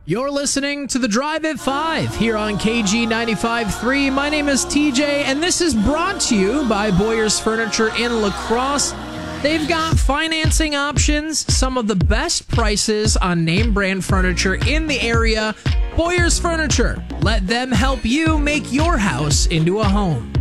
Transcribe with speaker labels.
Speaker 1: You're listening to The Drive at 5 here on KG 95.3. My name is TJ, and this is brought to you by Boyers Furniture in La Crosse. They've got financing options, some of the best prices on name brand furniture in the area. Boyers Furniture, let them help you make your house into a home.